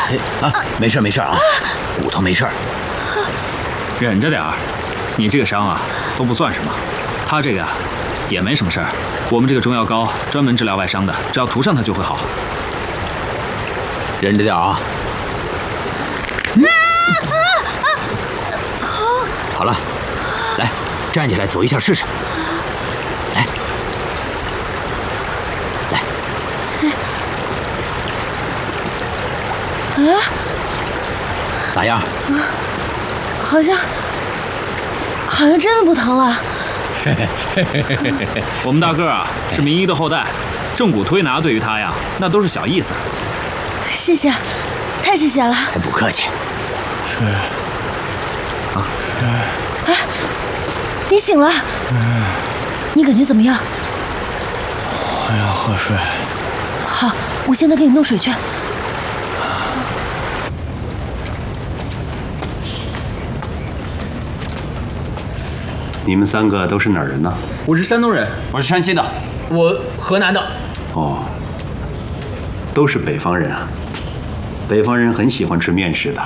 啊，没事没事啊，骨头没事。 忍着点儿，你这个伤啊都不算什么，他这个也没什么事儿。我们这个中药膏专门治疗外伤的，只要涂上它就会好。 忍着点啊。 疼！ 好了，来，站起来走一下试试。来，来。 啊？ 咋样？ 好像真的不疼了。 我们大个啊是名医的后代，正骨推拿对于他呀那都是小意思。 谢谢，太谢谢了。 还不客气。 啊？ 哎，你醒了？你感觉怎么样？ 我要喝水。 好，我现在给你弄水去。 你们3个都是哪儿人呢？ 我是山东人， 我是山西的， 我河南的。 哦，都是北方人啊。北方人很喜欢吃面食的。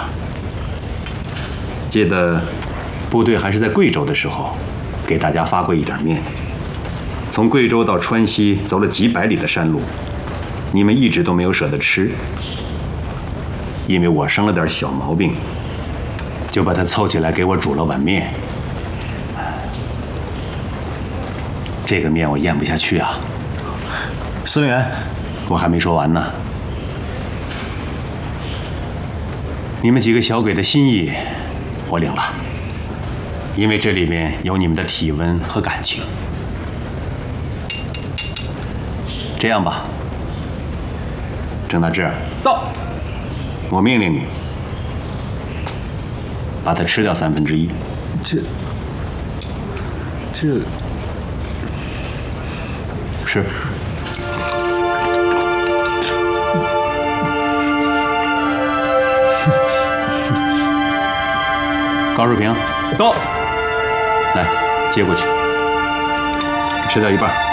记得部队还是在贵州的时候，给大家发过一点面。从贵州到川西走了几百里的山路，你们一直都没有舍得吃，因为我生了点小毛病，就把它凑起来给我煮了碗面。这个面我咽不下去啊。 孙元， 我还没说完呢。你们几个小鬼的心意，我领了，因为这里面有你们的体温和感情。这样吧，郑大志， 到。 我命令你，把它吃掉1/3。 这吃。高树平， 到。 来接过去，吃掉一半。